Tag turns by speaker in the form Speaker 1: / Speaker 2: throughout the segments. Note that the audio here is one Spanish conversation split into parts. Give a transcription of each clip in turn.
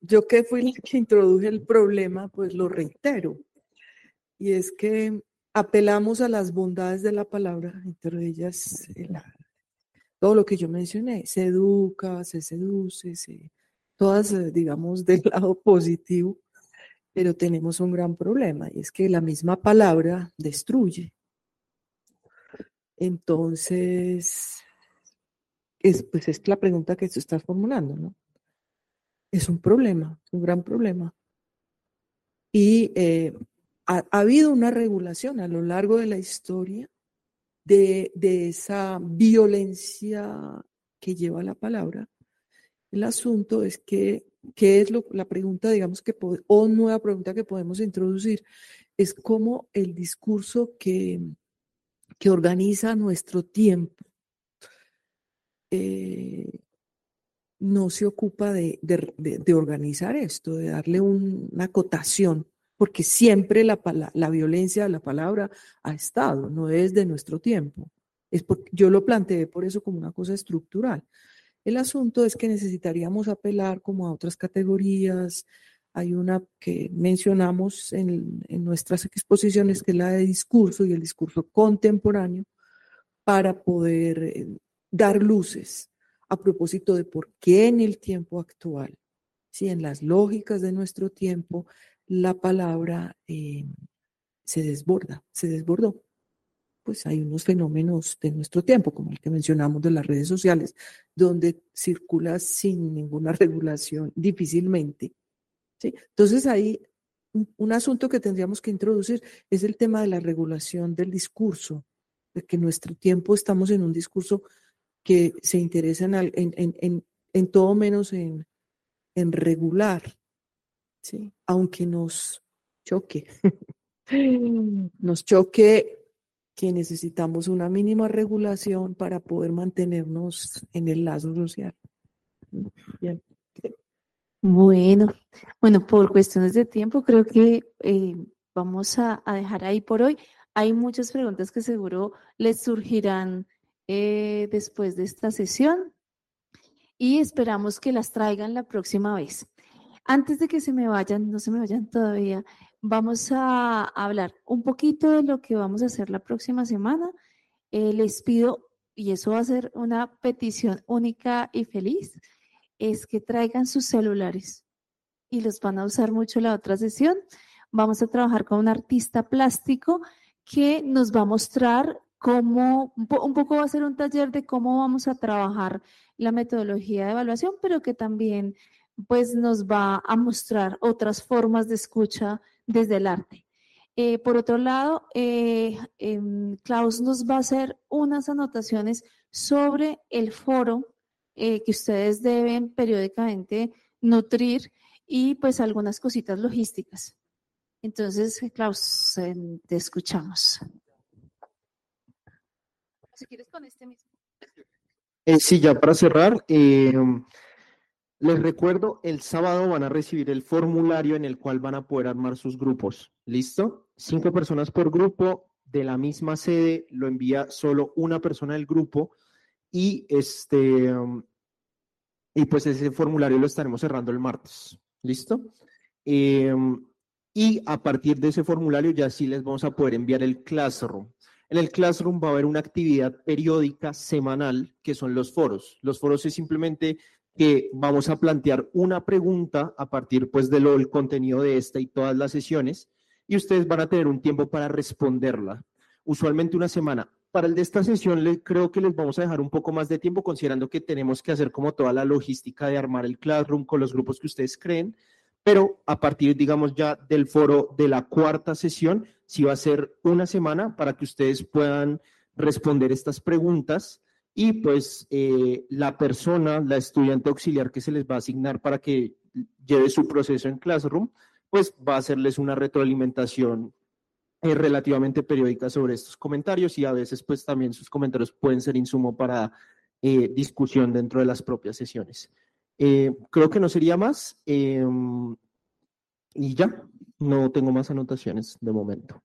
Speaker 1: yo que fui la que introduje el problema, pues lo reitero. Y es que apelamos a las bondades de la palabra, entre ellas todo lo que yo mencioné, se educa, se seduce, todas, digamos, del lado positivo, pero tenemos un gran problema y es que la misma palabra destruye. Entonces, pues es la pregunta que tú estás formulando, ¿no? Es un problema, un gran problema. Y ha habido una regulación a lo largo de la historia de esa violencia que lleva la palabra. El asunto es que, ¿qué es la pregunta, digamos, o nueva pregunta que podemos introducir? Es cómo el discurso que organiza nuestro tiempo no se ocupa de organizar esto, de darle una acotación, porque siempre la violencia de la palabra ha estado, no es de nuestro tiempo. Yo lo planteé por eso como una cosa estructural. El asunto es que necesitaríamos apelar como a otras categorías. Hay una que mencionamos en nuestras exposiciones, que es la de discurso y el discurso contemporáneo, para poder dar luces a propósito de por qué en el tiempo actual, ¿sí? En las lógicas de nuestro tiempo, la palabra se desbordó. Pues hay unos fenómenos de nuestro tiempo, como el que mencionamos de las redes sociales, donde circula sin ninguna regulación difícilmente, ¿sí? Entonces ahí un asunto que tendríamos que introducir es el tema de la regulación del discurso, de que en nuestro tiempo estamos en un discurso que se interesa en todo menos en regular, ¿sí? Aunque choque, nos choque que necesitamos una mínima regulación para poder mantenernos en el lazo social. Bien.
Speaker 2: Bueno, por cuestiones de tiempo, creo que vamos a dejar ahí por hoy. Hay muchas preguntas que seguro les surgirán después de esta sesión y esperamos que las traigan la próxima vez. Antes de que se me vayan, no se me vayan todavía, vamos a hablar un poquito de lo que vamos a hacer la próxima semana. Les pido, y eso va a ser una petición única y feliz, es que traigan sus celulares y los van a usar mucho la otra sesión. Vamos a trabajar con un artista plástico que nos va a mostrar cómo, un poco va a ser un taller de cómo vamos a trabajar la metodología de evaluación, pero que también pues nos va a mostrar otras formas de escucha desde el arte. Por otro lado, Klaus nos va a hacer unas anotaciones sobre el foro que ustedes deben periódicamente nutrir y pues algunas cositas logísticas. Entonces, Klaus, te escuchamos. Si quieres con este mismo.
Speaker 3: Sí, ya para cerrar, les recuerdo, el sábado van a recibir el formulario en el cual van a poder armar sus grupos. ¿Listo? 5 personas por grupo de la misma sede, lo envía solo una persona del grupo y y pues ese formulario lo estaremos cerrando el martes. ¿Listo? Y a partir de ese formulario ya sí les vamos a poder enviar el Classroom. En el Classroom va a haber una actividad periódica semanal que son los foros. Los foros es simplemente que vamos a plantear una pregunta a partir pues del contenido de esta y todas las sesiones y ustedes van a tener un tiempo para responderla. Usualmente una semana. Para el de esta sesión creo que les vamos a dejar un poco más de tiempo considerando que tenemos que hacer como toda la logística de armar el Classroom con los grupos que ustedes creen, pero a partir, digamos, ya del foro de la 4ª sesión, sí va a ser una semana para que ustedes puedan responder estas preguntas y pues la persona, la estudiante auxiliar que se les va a asignar para que lleve su proceso en Classroom, pues va a hacerles una retroalimentación relativamente periódica sobre estos comentarios y a veces pues también sus comentarios pueden ser insumo para discusión dentro de las propias sesiones. Creo que no sería más y ya, no tengo más anotaciones de momento.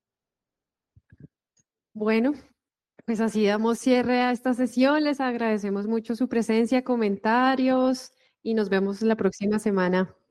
Speaker 4: Bueno, pues así damos cierre a esta sesión. Les agradecemos mucho su presencia, comentarios y nos vemos la próxima semana.